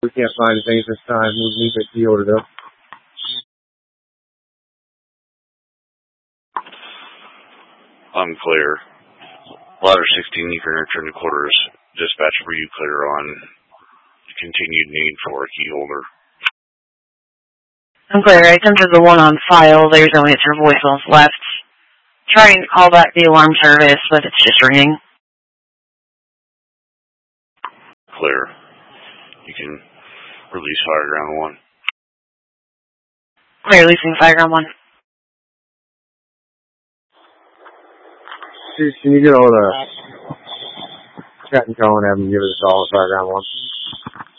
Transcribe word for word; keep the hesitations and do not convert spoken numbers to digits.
We can't find anything at this time. We'll leave it the order though. Unclear. Ladder sixteen, you can return to quarters. Dispatch, were you clear on the continued need for a key holder? I'm clear. I entered the one on file. There's no answer voicemails left. Trying to call back the alarm service, but it's just ringing. Clear. You can release Fireground one. Clear, releasing Fireground one. Can you get all the chat and call and have them give us a call at Fireground one?